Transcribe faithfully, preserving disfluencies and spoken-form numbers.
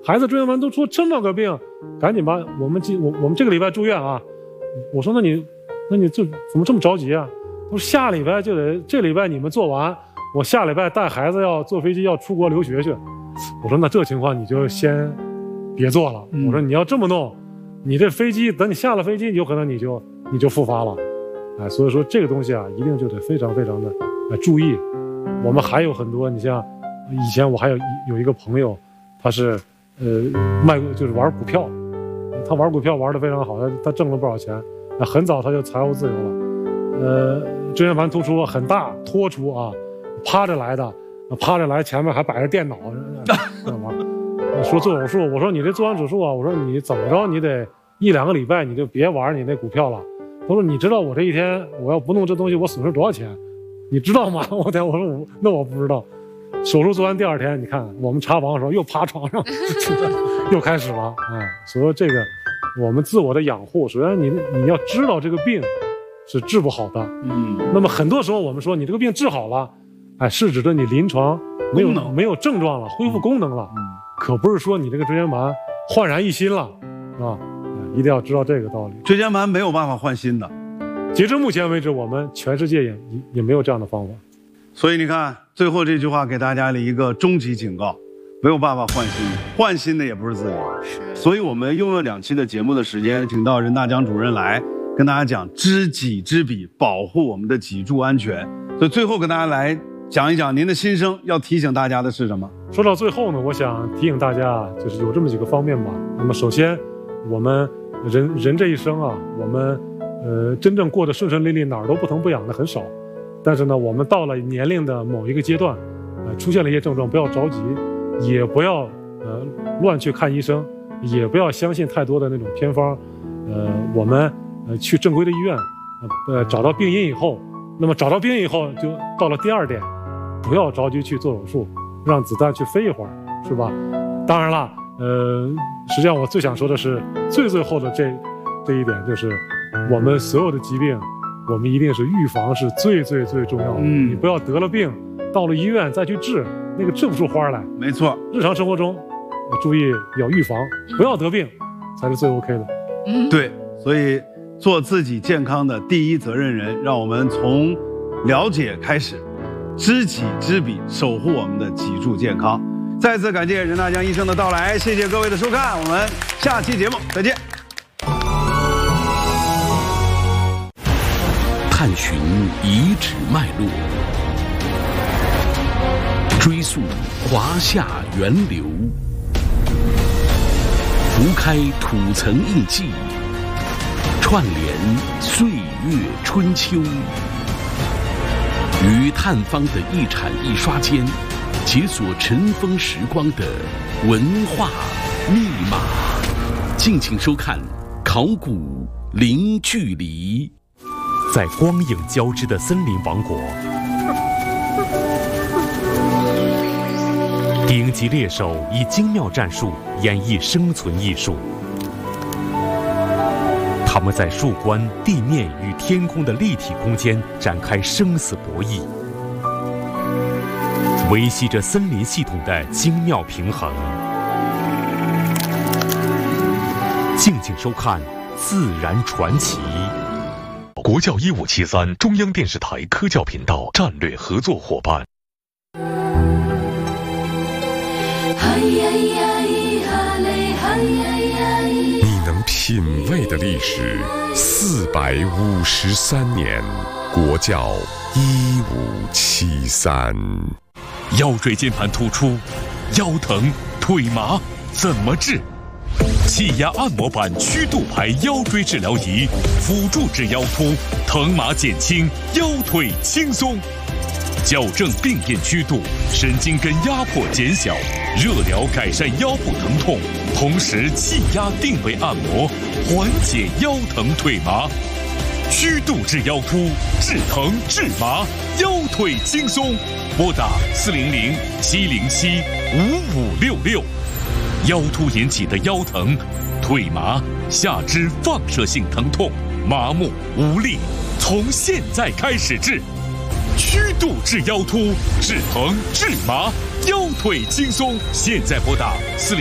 孩子椎间盘突出这么个病，赶紧吧，我们今我我们这个礼拜住院啊。我说那你那你这怎么这么着急啊？我说下礼拜就得，这礼拜你们做完，我下礼拜带孩子要坐飞机要出国留学去。我说那这情况你就先别做了。我说你要这么弄，你这飞机等你下了飞机，有可能你就你就复发了。哎，所以说这个东西啊，一定就得非常非常的呃注意。我们还有很多，你像以前我还有有一个朋友，他是呃卖就是玩股票，他玩股票玩得非常好，他他挣了不少钱，很早他就财务自由了。呃，椎间盘突出很大，脱出啊，趴着来的，趴着来前面还摆着电脑，干嘛？说做手术，我说你这做完手术啊，我说你怎么着你得一两个礼拜你就别玩你那股票了。他说你知道我这一天我要不弄这东西我损失多少钱？你知道吗？我天，我说我那我不知道。手术做完第二天，你看我们查房的时候又趴床上，又开始了。哎，所以说这个我们自我的养护，首先你你要知道这个病是治不好的。嗯。那么很多时候我们说你这个病治好了，哎，是指的你临床没有没有症状了，恢复功能了。嗯。可不是说你这个椎间盘焕然一新了，啊。一定要知道这个道理， 椎间盘没有办法换新的。 截至目前为止，我们全世界也也没有这样的方法。 所以你看，最后这句话给大家了一个终极警告：没有办法换新的，换新的也不是自己。是。所以我们用了两期的节目的时间，请到任大江主任来跟大家讲知己知彼，保护我们的脊柱安全。所以最后跟大家来讲一讲您的心声，要提醒大家的是什么？ 说到最后呢，我想提醒大家，就是有这么几个方面吧。那么首先，我们人人这一生啊，我们呃真正过得顺顺利利，哪儿都不疼不痒的很少。但是呢，我们到了年龄的某一个阶段，呃，出现了一些症状，不要着急，也不要呃乱去看医生，也不要相信太多的那种偏方。呃，我们呃去正规的医院，呃找到病因以后，那么找到病因以后，就到了第二点，不要着急去做手术，让子弹去飞一会儿，是吧？当然了。呃，实际上我最想说的是，最最后的这这一点就是，我们所有的疾病，我们一定是预防是最最最重要的。嗯，你不要得了病，到了医院再去治，那个治不出花来。 没错， 日常生活中，注意要预防，不要得病，才是最 OK 的。 嗯，对，所以做自己健康的第一责任人，让我们从了解开始，知己知彼，守护我们的脊柱健康。再次感谢任大江医生的到来，谢谢各位的收看，我们下期节目再见。 探寻遗址脉络，追溯华夏源流，拂开土层印记，串联岁月春秋。于探方的一铲一刷间，解锁尘封时光的文化密码。敬请收看《考古零距离》。 在光影交织的森林王国，顶级猎手以精妙战术演绎生存艺术。他们在树冠、地面与天空的立体空间展开生死博弈，维系着森林系统的精妙平衡。敬请收看《自然传奇》。 国教一五七三，中央电视台科教频道战略合作伙伴。 你能品味的历史，四百五十三年，国教一五七三。 腰椎间盘突出，腰疼、腿麻怎么治？气压按摩板曲度牌腰椎治疗仪，辅助治腰突，疼麻减轻，腰腿轻松。矫正病变曲度，神经根压迫减小，热疗改善腰部疼痛，同时气压定位按摩，缓解腰疼腿麻。曲度治腰突，治疼治麻，腰腿轻松。拨打四零零七零七五五六六。腰突引起的腰疼、腿麻、下肢放射性疼痛、麻木无力，从现在开始治。曲度治腰突，治疼治麻，腰腿轻松。现在拨打四零。